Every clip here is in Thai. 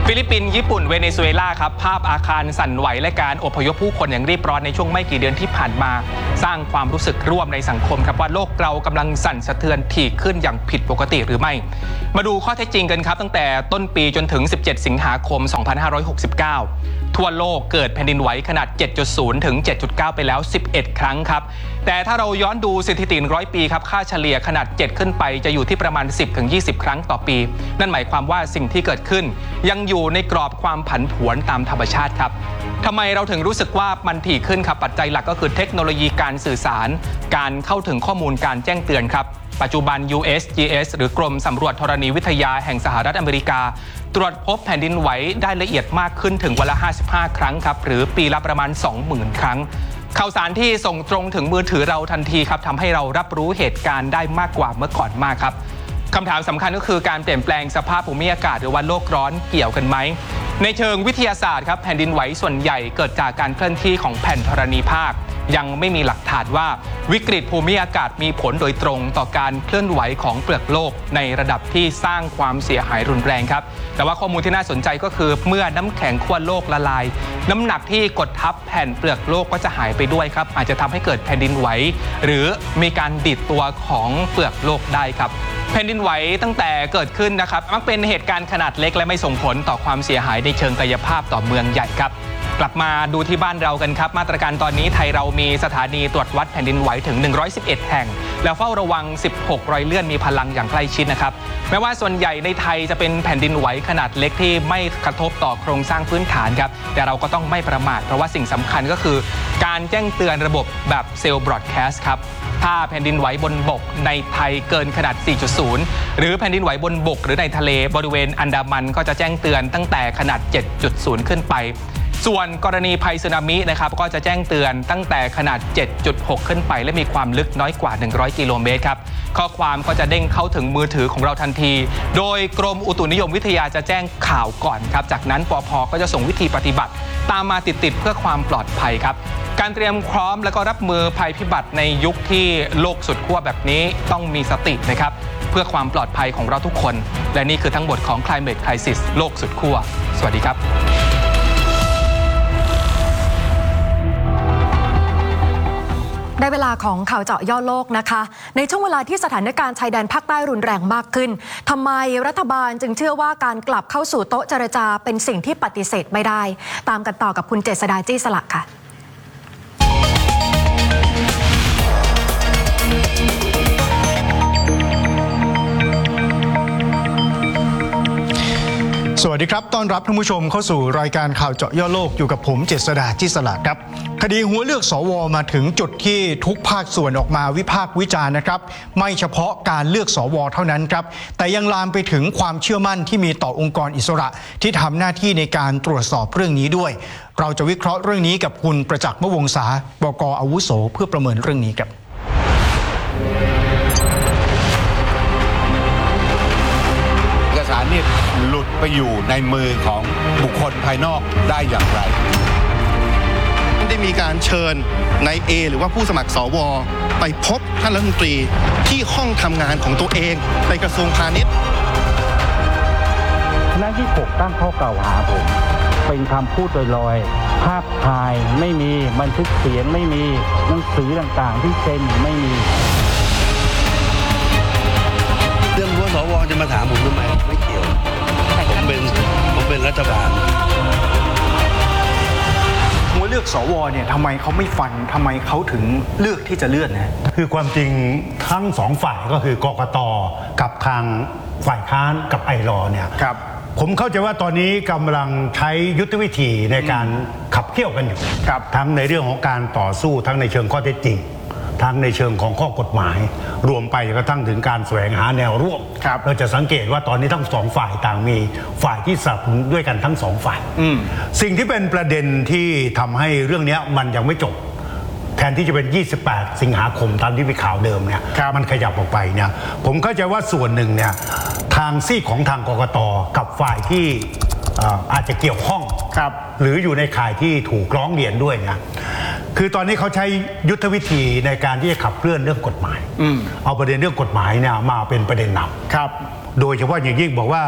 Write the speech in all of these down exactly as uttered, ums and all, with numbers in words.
ฟิลิปปินส์ญี่ปุ่นเวเนซุเอลาครับภาพอาคารสั่นไหวและการอพยพผู้คนอย่างรีบร้อนในช่วงไม่กี่เดือนที่ผ่านมาสร้างความรู้สึกร่วมในสังคมครับว่าโลกเรากำลังสั่นสะเทือนถี่ขึ้นอย่างผิดปกติหรือไม่มาดูข้อเท็จจริงกันครับตั้งแต่ต้นปีจนถึงสิบเจ็ดสิงหาคมสองพันห้าร้อยหกสิบเก้าทั่วโลกเกิดแผ่นดินไหวขนาด เจ็ดจุดศูนย์ ถึง เจ็ดจุดเก้า ไปแล้วสิบเอ็ดครั้งครับแต่ถ้าเราย้อนดูสถิติร้อยปีครับค่าเฉลี่ยขนาดเจ็ดขึ้นไปจะอยู่ที่ประมาณ สิบถึงยี่สิบ ครั้งต่อปีนั่นหมายความว่าสิ่งที่เกิดขึ้นยังอยู่ในกรอบความผันผวนตามธรรมชาติครับทำไมเราถึงรู้สึกว่ามันถี่ขึ้นครับปัจจัยหลักก็คือเทคโนโลยีการสื่อสารการเข้าถึงข้อมูลการแจ้งเตือนครับปัจจุบัน ยู เอส จี เอส หรือกรมสำรวจธรณีวิทยาแห่งสหรัฐอเมริกาตรวจพบแผ่นดินไหวได้ละเอียดมากขึ้นถึงวันละห้าสิบห้าครั้งครับหรือปีละประมาณ สองหมื่น ครั้งข่าวสารที่ส่งตรงถึงมือถือเราทันทีครับทำให้เรารับรู้เหตุการณ์ได้มากกว่าเมื่อก่อนมากครับคำถามสำคัญก็คือการเปลี่ยนแปลงสภาพภูมิอากาศหรือว่าโลกร้อนเกี่ยวกันไหมในเชิงวิทยาศาสตร์ครับแผ่นดินไหวส่วนใหญ่เกิดจากการเคลื่อนที่ของแผ่นธรณีภาคยังไม่มีหลักฐานว่าวิกฤตภูมิอากาศมีผลโดยตรงต่อการเคลื่อนไหวของเปลือกโลกในระดับที่สร้างความเสียหายรุนแรงครับแต่ว่าข้อมูลที่น่าสนใจก็คือเมื่อน้ำแข็งขั้วโลกละลายน้ำหนักที่กดทับแผ่นเปลือกโลกก็จะหายไปด้วยครับอาจจะทำให้เกิดแผ่นดินไหวหรือมีการดิดตัวของเปลือกโลกได้ครับแผ่นดินไหวตั้งแต่เกิดขึ้นนะครับมักเป็นเหตุการณ์ขนาดเล็กและไม่ส่งผลต่อความเสียหายในเชิงกายภาพต่อเมืองใหญ่ครับกลับมาดูที่บ้านเรากันครับมาตรการตอนนี้ไทยเรามีสถานีตรวจวัดแผ่นดินไหวถึงหนึ่งร้อยสิบเอ็ดแห่งแล้วเฝ้าระวังสิบหกรอยเลื่อนมีพลังอย่างใกล้ชิดนะครับแม้ว่าส่วนใหญ่ในไทยจะเป็นแผ่นดินไหวขนาดเล็กที่ไม่กระทบต่อโครงสร้างพื้นฐานครับแต่เราก็ต้องไม่ประมาทเพราะว่าสิ่งสำคัญก็คือการแจ้งเตือนระบบแบบเซลล์บรอดแคสต์ครับถ้าแผ่นดินไหวบนบกในไทยเกินขนาด สี่จุดศูนย์ หรือแผ่นดินไหวบนบกหรือในทะเลบริเวณอันดามันก็จะแจ้งเตือนตั้งแต่ขนาด เจ็ดจุดศูนย์ ขึ้นไปส่วนกรณีภัยสึนามินะครับก็จะแจ้งเตือนตั้งแต่ขนาด เจ็ดจุดหก ขึ้นไปและมีความลึกน้อยกว่าหนึ่งร้อยกิโลเมตรครับข้อความก็จะเด้งเข้าถึงมือถือของเราทันทีโดยกรมอุตุนิยมวิทยาจะแจ้งข่าวก่อนครับจากนั้นปภ.ก็จะส่งวิธีปฏิบัติตามมาติดๆเพื่อความปลอดภัยครับการเตรียมพร้อมและก็รับมือภัยพิบัติในยุคที่โลกสุดขั้วแบบนี้ต้องมีสตินะครับเพื่อความปลอดภัยของเราทุกคนและนี่คือทั้งหมดของ Climate Crisis โลกสุดขั้วสวัสดีครับได้เวลาของข่าวเจาะย่อโลกนะคะในช่วงเวลาที่สถานการณ์ชายแดนภาคใต้รุนแรงมากขึ้นทำไมรัฐบาลจึงเชื่อว่าการกลับเข้าสู่โต๊ะเจรจาเป็นสิ่งที่ปฏิเสธไม่ได้ตามกันต่อกับคุณเจษฎาจี้สละค่ะสวัสดีครับต้อนรับท่านผู้ชมเข้าสู่รายการข่าวเจาะย่อโลกอยู่กับผมเจษฎาจี้สละครับคดีหัวเลือกสวมาถึงจุดที่ทุกภาคส่วนออกมาวิพากษ์วิจารณ์นะครับไม่เฉพาะการเลือกสวเท่านั้นครับแต่ยังลามไปถึงความเชื่อมั่นที่มีต่อองค์กรอิสระที่ทำหน้าที่ในการตรวจสอบเรื่องนี้ด้วยเราจะวิเคราะห์เรื่องนี้กับคุณประจักษ์ มวงศา บก.อาวุโสเพื่อประเมินเรื่องนี้ครับเอกสารนี่หลุดไปอยู่ในมือของบุคคลภายนอกได้อย่างไรได้มีการเชิญนายเอหรือว่าผู้สมัครสวไปพบท่านรัฐมนตรีที่ห้องทำงานของตัวเองในกระทรวงพาณิชย์คณะที่หกตั้งข้อกล่าวหาผมเป็นคำพูดลอยๆภาพถ่ายไม่มีบันทึกเสียงไม่มีหนังสือต่างๆที่เซ็นไม่มีเรื่องว่าสวจะมาถามผมทำไมไม่เกี่ยวผมเป็นผมเป็นรัฐบาลหัวเลือกสวเนี่ยทำไมเขาไม่ฟันทำไมเขาถึงเลือกที่จะเลื่อนนะคือความจริงทั้งสองฝ่ายก็คือกกต.กับทางฝ่ายค้านกับไอรอเนี่ยครับผมเข้าใจว่าตอนนี้กำลังใช้ยุทธวิธีในการขับเคี่ยวกันอยู่ครับทั้งในเรื่องของการต่อสู้ทั้งในเชิงข้อเท็จจริงทั้งในเชิงของข้อกฎหมายรวมไปกระทั่งถึงการแสวงหาแนวร่วมเราจะสังเกตว่าตอนนี้ทั้งสองฝ่ายต่างมีฝ่ายที่สนับสนุนด้วยกันทั้งสองฝ่ายสิ่งที่เป็นประเด็นที่ทำให้เรื่องนี้มันยังไม่จบแทนที่จะเป็นยี่สิบแปดสิงหาคมตามที่มีข่าวเดิมเนี่ยมันขยับออกไปเนี่ยผมเข้าใจว่าส่วนหนึ่งเนี่ยทางซีกของทางกกต.กับฝ่ายที่อาจจะเกี่ยวข้องหรืออยู่ในข่ายที่ถูกร้องเรียนด้วยเนี่ยคือตอนนี้เขาใช้ยุทธวิธีในการที่จะขับเคลื่อนเรื่องกฎหมายเอาประเด็นเรื่องกฎหมายเนี่ยมาเป็นประเด็นนำครับโดยเฉพาะอย่างยิ่งบอกว่า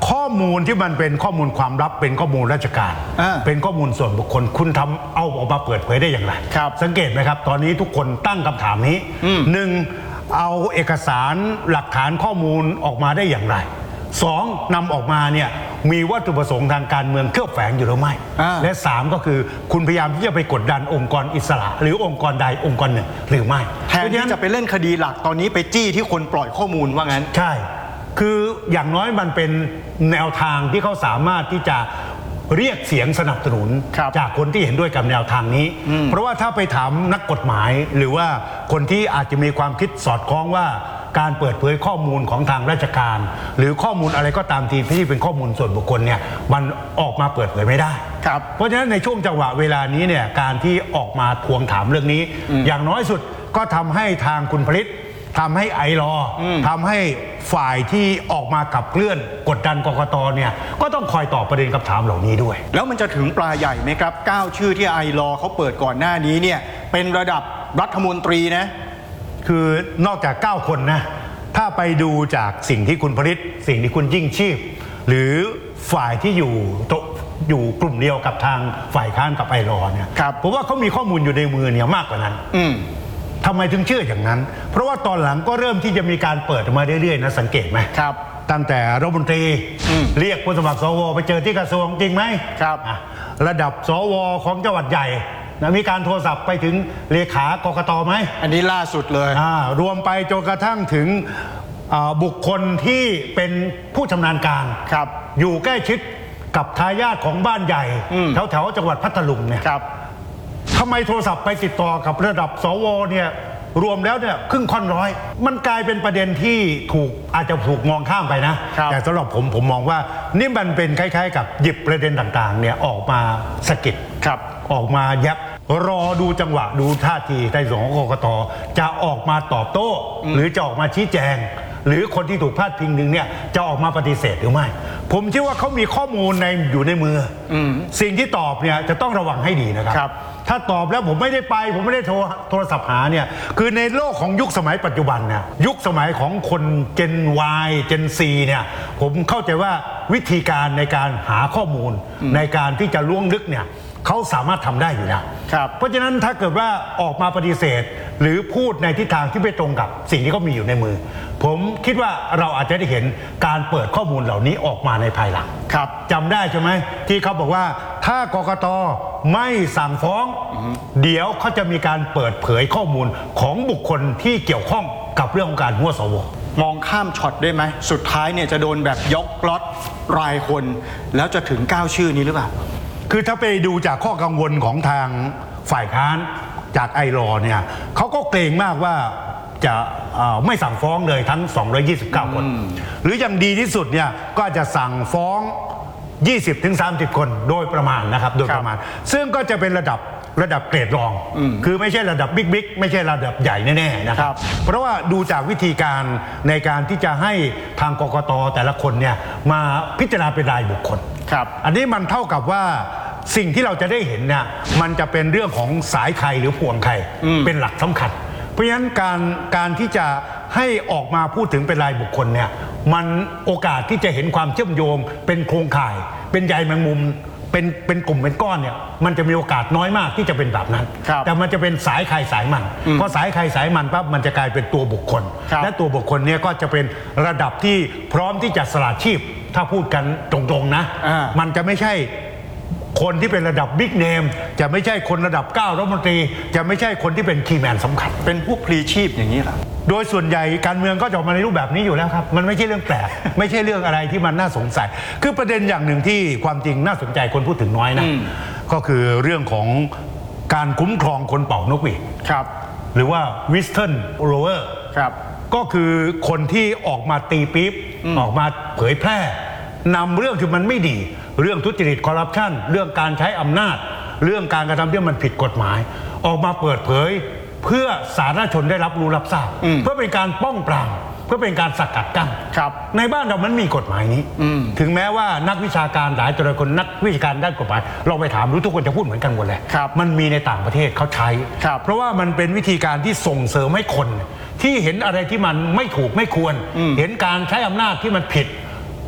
ข้อมูลที่มันเป็นข้อมูลความลับเป็นข้อมูลราชการอ่าเป็นข้อมูลส่วนบุคคลคุณทำเอาออกมาเปิดเผยได้อย่างไรครับสังเกตไหมครับตอนนี้ทุกคนตั้งคำถามนี้หนึ่งเอาเอกสารหลักฐานข้อมูลออกมาได้อย่างไรสองนำออกมาเนี่ยมีวัตถุประสงค์ทางการเมืองเคลือบแฝงอยู่หรือไม่อ่าและสามก็คือคุณพยายามที่จะไปกดดันองค์กรอิสระ หรือองค์กรใดองค์กรหนึ่งหรือไม่แทนที่จะไปเล่นคดีหลักตอนนี้ไปจี้ที่คนปล่อยข้อมูลว่างั้นใช่ คืออย่างน้อยมันเป็นแนวทางที่เขาสามารถที่จะเรียกเสียงสนับสนุนครับจากคนที่เห็นด้วยกับแนวทางนี้ เพราะว่าถ้าไปถามนักกฎหมาย หรือว่าคนที่อาจจะมีความคิดสอดคล้องว่าการเปิดเผยข้อมูลของทางราชการ หรือข้อมูลอะไรก็ตามทีที่เป็นข้อมูลส่วนบุคคลเนี่ยมันออกมาเปิดเผยไม่ได้ครับเพราะฉะนั้นในช่วงจังหวะเวลานี้เนี่ยการที่ออกมาทวงถามเรื่องนี้ อย่างน้อยสุดก็ทำให้ทางคุณผลิตทำให้ไอรอทำให้ฝ่ายที่ออกมาขับเคลื่อนกดดันกกตเนี่ยก็ต้องคอยตอบประเด็นคำถามเหล่านี้ด้วยแล้วมันจะถึงปลาใหญ่ไหมครับเก้าชื่อที่ไอรอเขาเปิดก่อนหน้านี้เนี่ยเป็นระดับรัฐมนตรีนะคือนอกจากเก้าคนนะถ้าไปดูจากสิ่งที่คุณผลิตสิ่งที่คุณยิ่งชีพ หรือฝ่ายที่อยู่โตอยู่กลุ่มเดียวกับทางฝ่ายค้านกับไอรอเนี่ยครับผมว่าเขามีข้อมูลอยู่ในมือเนี่ยมากกว่านั้นอืมทำไมถึงเชื่ออย่างนั้น เพราะว่าตอนหลังก็เริ่มที่จะมีการเปิดออกมาเรื่อยๆนะสังเกตไหมครับตั้งแต่รัฐมนตรีอืมเรียกผู้สมัครสวไปเจอที่กระทรวงจริงไหมครับอ่ะระดับสวของจังหวัดใหญ่นะมีการโทรศัพท์ไปถึงเลขากกตไหมอันนี้ล่าสุดเลยอ่ารวมไปจนกระทั่งถึงอ่าบุคคลที่เป็นผู้ชำนาญการครับอยู่ใกล้ชิดกับทายาทของบ้านใหญ่อืมแถวๆจังหวัดพัทลุงเนี่ยครับทำไมโทรศัพท์ไปติดต่อกับระดับสวเนี่ยรวมแล้วเนี่ยครึ่งค่อนร้อย มันกลายเป็นประเด็นที่ถูกอาจจะถูกมองข้ามไปนะครับแต่สำหรับผมผมมองว่านี่มันเป็นคล้ายๆ กับหยิบประเด็นต่างๆเนี่ยออกมาสะกิดครับออกมายับรอดูจังหวะดูท่าทีในส่วนของกกตจะออกมาตอบโต้ หรือจะออกมาชี้แจง หรือคนที่ถูกพาดพิงหนึ่งเนี่ยจะออกมาปฏิเสธหรือไม่ ผมเชื่อว่าเขามีข้อมูลในอยู่ในมืออสิ่งที่ตอบเนี่ยจะต้องระวังให้ดีนะครับครับถ้าตอบแล้วผมไม่ได้ไป ผมไม่ได้โทรโทรศัพท์หาเนี่ยคือในโลกของยุคสมัยปัจจุบันเนี่ยยุคสมัยของคนเจน Y เจน ซี เนี่ยผมเข้าใจว่าวิธีการในการหาข้อมูลในการที่จะล่วงลึกเนี่ยเขาสามารถทำได้อยู่แล้วครับเพราะฉะนั้นถ้าเกิดว่าออกมาปฏิเสธ หรือพูดในทิศทางที่ไม่ตรงกับสิ่งที่เขามีอยู่ในมือ ผมคิดว่าเราอาจจะได้เห็นการเปิดข้อมูลเหล่านี้ออกมาในภายหลังครับจำได้ใช่ไหมที่เขาบอกว่าถ้ากกตไม่สั่งฟ้อง เดี๋ยวเขาจะมีการเปิดเผยข้อมูลของบุคคลที่เกี่ยวข้องกับเรื่องของการหัวสวมองข้ามช็อตได้ไหมสุดท้ายเนี่ยจะโดนแบบยกล็อตรายคน แล้วจะถึงเก้าชื่อนี้หรือเปล่าคือถ้าไปดูจากข้อกังวลของทางฝ่ายค้านจากไอรอเนี่ยเขาก็เกรงมากว่าจะเอ่อไม่สั่งฟ้องเลยทั้งสองร้อยยี่สิบเก้าคน หรืออย่างดีที่สุดเนี่ยก็จะสั่งฟ้อง ยี่สิบถึงสามสิบ คนโดยประมาณนะครับโดยประมาณ ซึ่งก็จะเป็นระดับระดับเกรดรอง คือไม่ใช่ระดับบิ๊กบิ๊กไม่ใช่ระดับใหญ่แน่ๆนะครับ เพราะว่าดูจากวิธีการในการที่จะให้ทางกกตแต่ละคนเนี่ยมาพิจารณาเป็นรายบุคคลครับอันนี้มันเท่ากับว่าสิ่งที่เราจะได้เห็นเนี่ยมันจะเป็นเรื่องของสายใครหรือพวงใครเป็นหลักสำคัญ เพราะฉะนั้นการการที่จะให้ออกมาพูดถึงเป็นรายบุคคลเนี่ยมันโอกาสที่จะเห็นความเชื่อมโยง เป็นโครงข่าย เป็นใยแมงมุมเป็นเป็นกลุ่มเป็นก้อนเนี่ยมันจะมีโอกาสน้อยมากที่จะเป็นแบบนั้นครับแต่มันจะเป็นสายใครสายมันพอสายใครสายมันปั๊บมันจะกลายเป็นตัวบุคคลครับและตัวบุคคลเนี่ยก็จะเป็นระดับที่พร้อมที่จะสละชีพ ถ้าพูดกันตรงๆนะอ่ามันจะไม่ใช่คนที่เป็นระดับบิ๊กเนมจะไม่ใช่คนระดับเก้ารัฐมนตรีจะไม่ใช่คนที่เป็นคีย์แมนสำคัญเป็นพวกพลีชีพอย่างนี้เหรอโดยส่วนใหญ่การเมืองก็จะออกมาในรูปแบบนี้อยู่แล้วครับมันไม่ใช่เรื่องแปลก ไม่ใช่เรื่องอะไรที่มันน่าสงสัย คือประเด็นอย่างหนึ่งที่ความจริงน่าสนใจคนพูดถึงน้อยนะอืมก็คือเรื่องของการคุ้มครองคนเป่านกหวีดครับหรือว่าวิสเทิร์นโรเวอร์ครับก็คือคนที่ออกมาตีปี๊บออกมาเผยแพร่นำเรื่องที่มันไม่ดี เรื่องทุจริตคอร์รัปชันเรื่องการใช้อำนาจ เรื่องการกระทำที่มันผิดกฎหมาย ออกมาเปิดเผย เพื่อสาธารณชนได้รับรู้รับทราบ เพื่อเป็นการป้องปรามเพื่อเป็นการสกัดกั้นครับในบ้านเรามันมีกฎหมายนี้ ถึงแม้ว่านักวิชาการหลายตัวคนนักวิชาการด้านกฎหมายเราไปถามรู้ทุกคนจะพูดเหมือนกันหมดเลยครับมันมีในต่างประเทศเขาใช้ครับเพราะว่ามันเป็นวิธีการที่ส่งเสริมให้คนที่เห็นอะไรที่มันไม่ถูกไม่ควร เห็นการใช้อำนาจที่มันผิด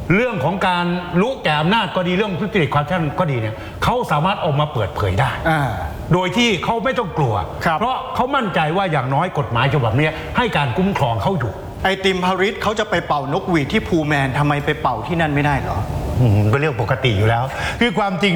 เรื่องของการรู้แก่อำนาจก็ดีเรื่องทุจริตคอร์รัปชันก็ดีเนี่ยเขาสามารถออกมาเปิดเผยได้โดยที่เขาไม่ต้องกลัวเพราะเขามั่นใจว่าอย่างน้อยกฎหมายฉบับนี้ให้การคุ้มครองเขาอยู่ไอติมพาริสเขาจะไปเป่านกหวีดที่ภูแมนทำไมไปเป่าที่นั่นไม่ได้เหรอเป็นเรื่องปกติอยู่แล้วคือความจริง